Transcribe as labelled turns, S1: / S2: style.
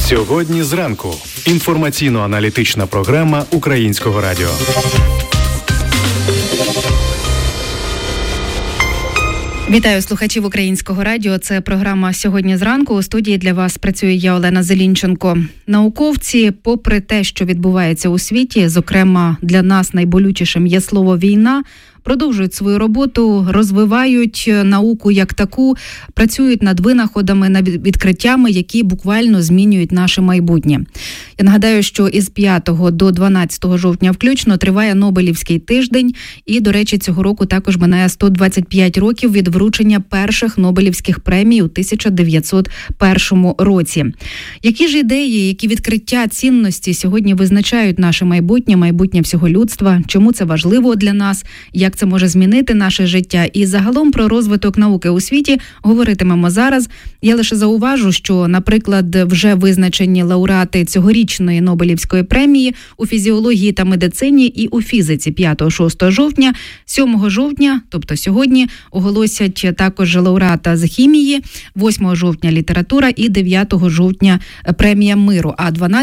S1: Сьогодні зранку. Інформаційно-аналітична програма Українського радіо.
S2: Вітаю слухачів Українського радіо. Це програма «Сьогодні зранку». У студії для вас працює я, Олена Зелінченко. Науковці, попри те, що відбувається у світі, зокрема для нас найболючішим є слово «війна», продовжують свою роботу, розвивають науку як таку, працюють над винаходами, над відкриттями, які буквально змінюють наше майбутнє. Я нагадаю, що із 5 до 12 жовтня включно триває Нобелівський тиждень і, до речі, цього року також минає 125 років від вручення перших Нобелівських премій у 1901 році. Які ж ідеї, які відкриття, цінності сьогодні визначають наше майбутнє, майбутнє всього людства, чому це важливо для нас, як це може змінити наше життя і загалом про розвиток науки у світі говоритимемо зараз. Я лише зауважу, що, наприклад, вже визначені лауреати цьогорічної Нобелівської премії у фізіології та медицині і у фізиці 5-6 жовтня, 7 жовтня, тобто сьогодні, оголосять також лауреата з хімії, 8 жовтня література і 9 жовтня премія миру, а 12